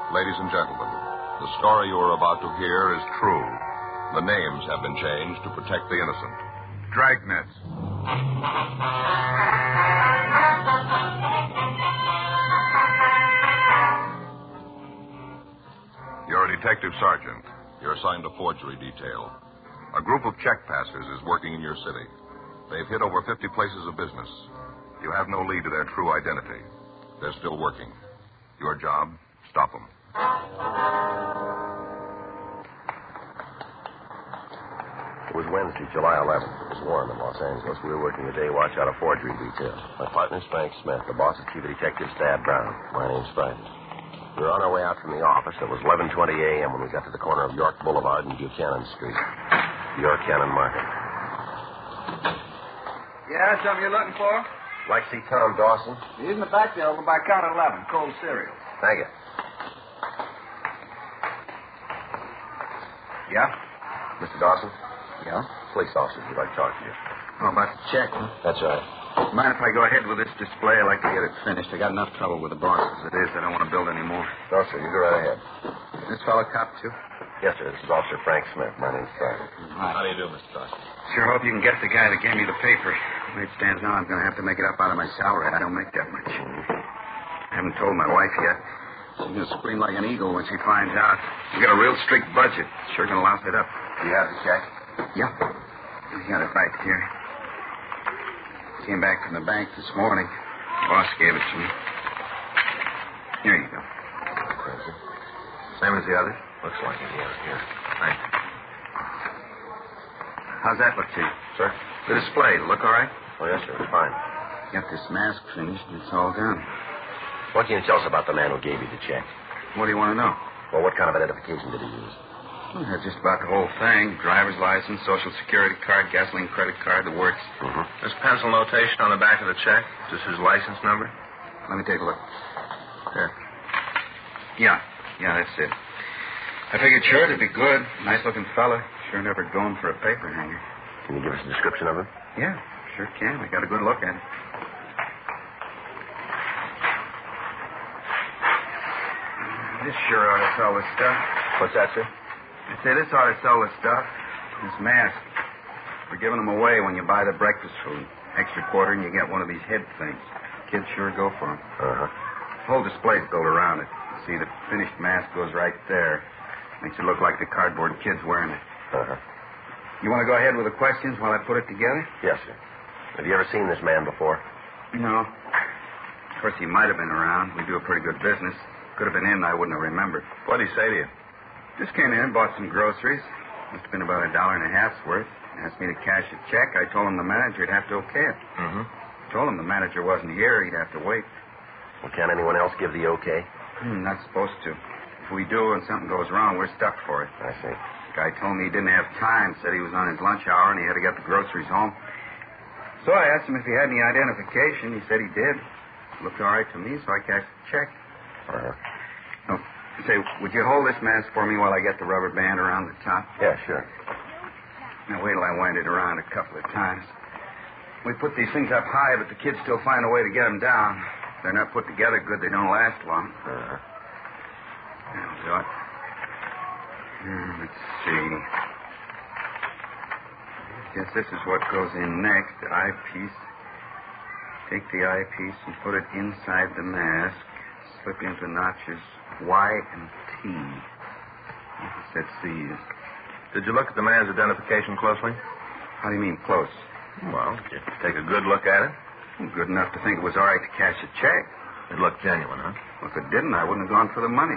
Ladies and gentlemen, the story you are about to hear is true. The names have been changed to protect the innocent. Dragnets. You're a detective sergeant. You're assigned to forgery detail. A group of check passers is working in your city. They've hit over 50 places of business. You have no lead to their true identity. They're still working. Your job, stop them. It was Wednesday, July 11th. It was warm in Los Angeles. We were working the day watch out of forgery detail. My partner's Frank Smith. The boss is Chief of Detectives Dad Brown. My name's Frank. We were on our way out from the office. It was 11:20 a.m. when we got to the corner of York Boulevard and Buchanan Street. York Cannon Market. Yeah, something you're looking for? Like to see Tom Dawson? He's in the back there over by counter 11, cold cereal. Thank you. Yeah? Mr. Dawson? Yeah? Police officers would like to talk to you. Oh, about the check, huh? That's right. Mind if I go ahead with this display? I'd like to get it finished. I got enough trouble with the boss as it is. I don't want to build any more. No, sir. You go right ahead. This fellow cop, too? Yes, sir. This is Officer Frank Smith. My name's Frank. Hi. How do you do, Mr. Dawson? Sure hope you can get the guy that gave me the paper. The way it stands now, I'm going to have to make it up out of my salary. I don't make that much. I haven't told my wife yet. She's going to scream like an eagle when she finds out. We got a real strict budget. Sure going to louse it up. Do you have the check? Yeah. I got it right here. Came back from the bank this morning. Boss gave it to me. Here you go. Thank you. Same as the others? Looks like it, yeah. Here. Thank you. How's that look to you? Sir? The display, look all right? Oh, yes, sir. It's fine. Got this mask finished and it's all done. What can you tell us about the man who gave you the check? What do you want to know? Well, what kind of identification did he use? Well, just about the whole thing. Driver's license, social security card, gasoline credit card, the works. Mm-hmm. There's pencil notation on the back of the check. Just his license number. Let me take a look. Here. Yeah, that's it. I figured sure it'd be good. Nice-looking fella. Sure never going for a paper hanger. Can you give us a description of him? Yeah, sure can. I got a good look at it. This sure ought to sell the stuff. What's that, sir? I say this ought to sell the stuff. This mask. We're giving them away when you buy the breakfast food. Extra quarter and you get one of these head things. Kids sure go for them. Uh-huh. The whole display's built around it. See, the finished mask goes right there. Makes it look like the cardboard kid's wearing it. Uh-huh. You want to go ahead with the questions while I put it together? Yes, sir. Have you ever seen this man before? No. Of course, he might have been around. We do a pretty good business. Could have been in, I wouldn't have remembered. What'd he say to you? Just came in, bought some groceries. Must have been about $1.50's worth. Asked me to cash a check. I told him the manager would have to okay it. Mm-hmm. Told him the manager wasn't here. He'd have to wait. Well, can't anyone else give the okay? Not supposed to. If we do and something goes wrong, we're stuck for it. I see. Guy told me he didn't have time. Said he was on his lunch hour and he had to get the groceries home. So I asked him if he had any identification. He said he did. Looked all right to me, so I cashed the check. Uh-huh. Oh, say, would you hold this mask for me while I get the rubber band around the top? Yeah, sure. Now, wait till I wind it around a couple of times. We put these things up high, but the kids still find a way to get them down. If they're not put together good, they don't last long. Uh-huh. That'll do it. Let's see. I guess this is what goes in next, the eyepiece. Take the eyepiece and put it inside the mask. Slip into notches Y and T. That's C's. Did you look at the man's identification closely? How do you mean, close? Well, did you take a good look at it? Well, good enough to think it was all right to cash a check. It looked genuine, huh? Well, if it didn't, I wouldn't have gone for the money.